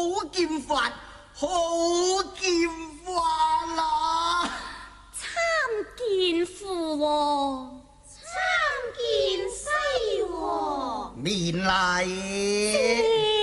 劍法，好劍法啦！ 參見父王， 參見西王。 免禮。